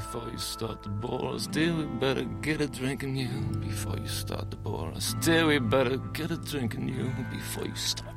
before you start the ball. Still, we better get a drink in you before you start the ball. Still, we better get a drink in you before you start.